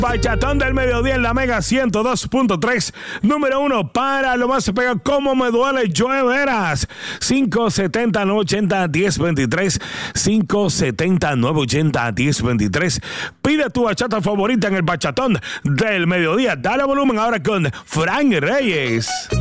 Bachatón del mediodía en la Mega 102.3. Número 1 para lo más se pega como me duele Joe Veras. 570-980-1023. 570-980-1023. Pide tu bachata favorita en el Bachatón del mediodía. Dale volumen ahora con Frank Reyes.